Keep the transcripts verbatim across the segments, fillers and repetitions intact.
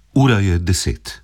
Ura je deset.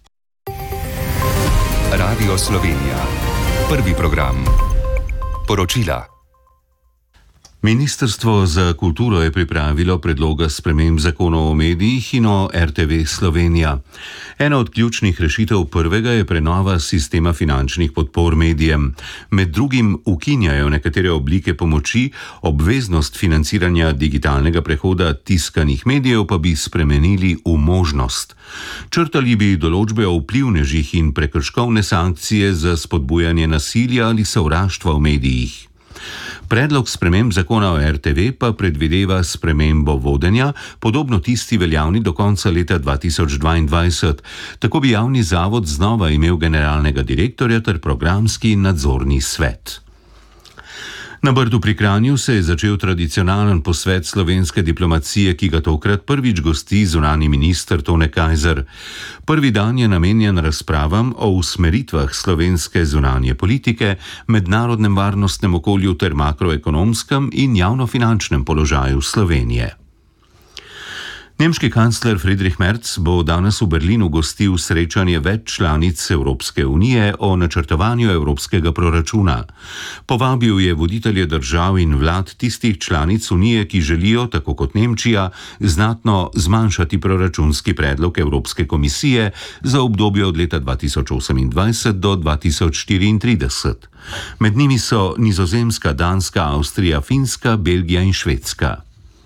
Radio Slovenija. Prvi program. Poročila. Ministrstvo za kulturo je pripravilo predloga sprememb zakonov o medijih in o R T V Slovenija. Ena od ključnih rešitev prvega je prenova sistema finančnih podpor medijem. Med drugim ukinjajo nekatere oblike pomoči, obveznost financiranja digitalnega prehoda tiskanih medijev pa bi spremenili v možnost. Črtali bi določbe o vplivnežih in prekrškovne sankcije za spodbujanje nasilja ali sovraštva v medijih. Predlog sprememb zakona o R T V pa predvideva spremembo vodenja, podobno tisti veljavni do konca leta dva tisoč dvaindvajset. Tako bi javni zavod znova imel generalnega direktorja ter programski in nadzorni svet. Na Brdu pri Kranju se je začel tradicionalen posvet slovenske diplomacije, ki ga tokrat prvič gosti zunanji minister Tone Kajzer. Prvi dan je namenjen razpravam o usmeritvah slovenske zunanje politike, mednarodnem varnostnem okolju ter makroekonomskem in javnofinančnem položaju Slovenije. Nemški kancler Friedrich Merz bo danes v Berlinu gostil srečanje več članic Evropske unije o načrtovanju evropskega proračuna. Povabil je voditelje držav in vlad tistih članic unije, ki želijo, tako kot Nemčija, znatno zmanjšati proračunski predlog Evropske komisije za obdobje od leta dva tisoč osemindvajset do dva tisoč štiriintrideset. Med njimi so Nizozemska, Danska, Avstrija, Finska, Belgija in Švedska.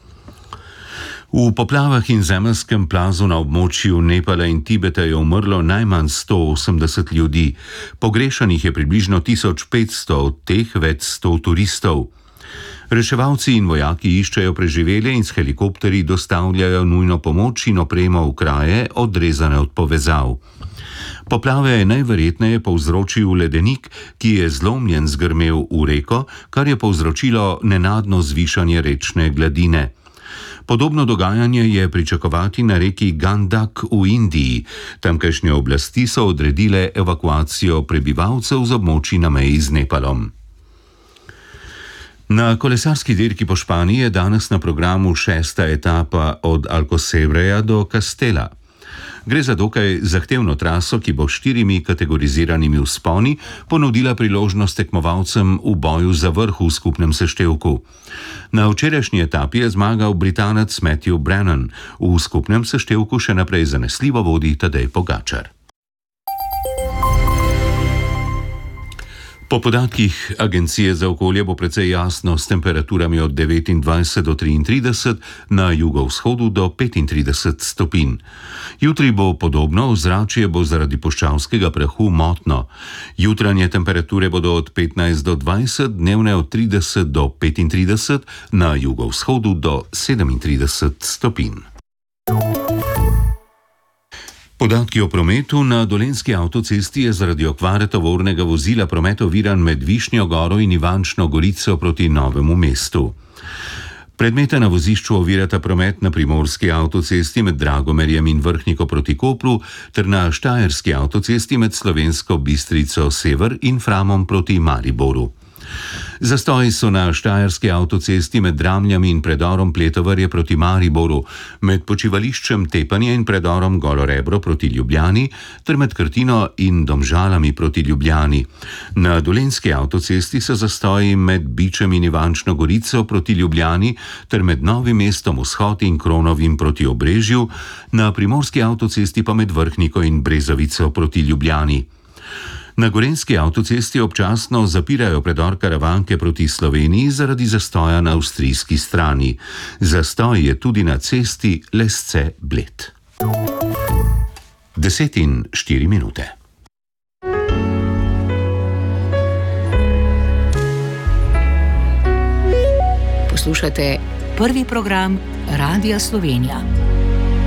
V poplavah in zemeljskem plazu na območju Nepala in Tibeta je umrlo najmanj sto osemdeset ljudi. Pogrešanih je približno tisoč petsto, od teh več sto turistov. Reševalci in vojaki iščejo preživele in s helikopterji dostavljajo nujno pomoč in opremo v kraje, odrezane od povezav. Poplave je najverjetneje povzročil ledenik, ki je zlomljen zgrmel v reko, kar je povzročilo nenadno zvišanje rečne gladine. Podobno dogajanje je pričakovati na reki Gandak v Indiji. Tamkajšnje oblasti so odredile evakuacijo prebivalcev z območij na meji z Nepalom. Na kolesarski dirki po Španiji je danes na programu šesta etapa od Alcosebreja do Castela. Gre za dokaj zahtevno traso, ki bo štirimi kategoriziranimi vzponi ponudila priložnost tekmovalcem v boju za vrh v skupnem seštevku. Na včerajšnji etapi je zmagal Britanec Matthew Brennan, v skupnem seštevku še naprej zanesljivo vodi Tadej Pogačar. Po podatkih Agencije za okolje bo precej jasno s temperaturami od devetindvajset do triintrideset, na jugovzhodu do petintrideset stopinj. Jutri bo podobno, ozračje bo zaradi puščavskega prahu motno. Jutranje temperature bodo od petnajst do dvajset, dnevne od trideset do petintrideset, na jugovzhodu do sedemintrideset stopinj. Podatki o prometu. Na Dolenjski avtocesti je zaradi okvare tovornega vozila promet oviran med Višnjo Goro in Ivančno Gorico proti Novemu mestu. Predmeta na vozišču ovirata promet na Primorski avtocesti med Dragomerjem in Vrhniko proti Kopru ter na Štajerski avtocesti med Slovensko Bistrico sever in Framom proti Mariboru. Zastoji so na Štajerski avtocesti med Dramljami in predorom Pletovarje proti Mariboru, med počivališčem Tepanje in predorom Golo Rebro proti Ljubljani ter med Krtino in Domžalami proti Ljubljani. Na Dolenjski avtocesti so zastoji med Bičem in Ivančno Gorico proti Ljubljani ter med Novim mestom Vzhod in Kronovim proti Obrežju, na Primorski avtocesti pa med Vrhniko in Brezovico proti Ljubljani. Na Gorenjski avtocesti občasno zapirajo predor Karavanke proti Sloveniji zaradi zastoja na avstrijski strani. Zastoj je tudi na cesti Lesce-Bled. Deset in štiri minute. Poslušate prvi program Radia Slovenija.